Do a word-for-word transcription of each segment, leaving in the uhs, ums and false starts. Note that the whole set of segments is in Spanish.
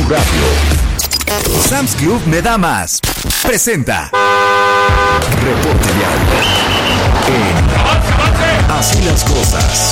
Radio. Sam's Club me da más. Presenta Reporte Diario en Así las Cosas.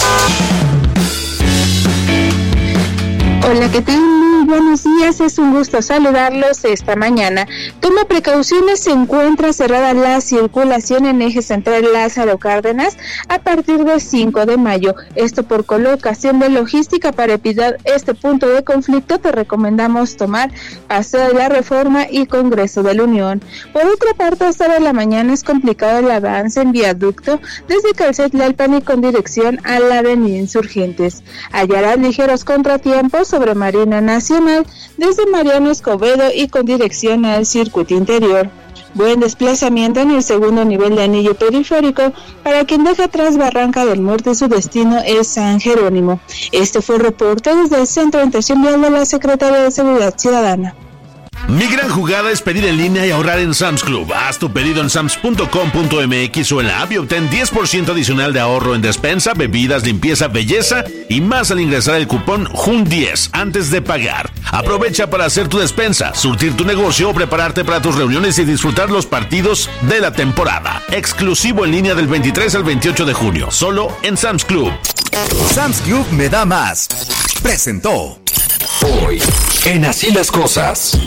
Hola, ¿qué tal? Muy buenos días, es un gusto saludarlos esta mañana. Toma precauciones, se encuentra cerrada la circulación en eje central Lázaro Cárdenas a partir del cinco de mayo. Esto por colocación de logística para evitar este punto de conflicto. Te recomendamos tomar Paseo de la Reforma y Congreso de la Unión. Por otra parte, hasta de la mañana es complicado el avance en viaducto desde Calcetlalpan y con dirección a la avenida Insurgentes. Hallarás ligeros contratiempos sobre Marina Nacional desde Mariano Escobedo y con dirección al circuito interior. Buen desplazamiento en el segundo nivel de anillo periférico para quien deja atrás Barranca del Muerto y su destino es San Jerónimo. Este fue el reporte desde el Centro de Atención Vial de la Secretaría de Seguridad Ciudadana. Mi gran jugada es pedir en línea y ahorrar en Sam's Club. Haz tu pedido en sams punto com punto mx o en la app y obtén diez por ciento adicional de ahorro en despensa, bebidas, limpieza, belleza y más al ingresar el cupón Jun diez antes de pagar. Aprovecha para hacer tu despensa, surtir tu negocio o prepararte para tus reuniones y disfrutar los partidos de la temporada. Exclusivo en línea del veintitrés al veintiocho de junio, solo en Sam's Club. Sam's Club me da más. Presentó Hoy en Así las Cosas.